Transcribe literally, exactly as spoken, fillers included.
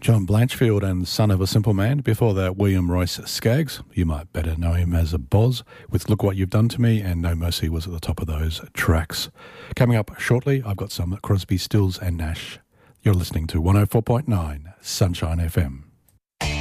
John Blanchfield and Son of a Simple Man. Before that, William Royce Skaggs. You might better know him as a Boz, with Look What You've Done to Me, and No Mercy was at the top of those tracks. Coming up shortly, I've got some Crosby, Stills and Nash. You're listening to one oh four point nine Sunshine F M.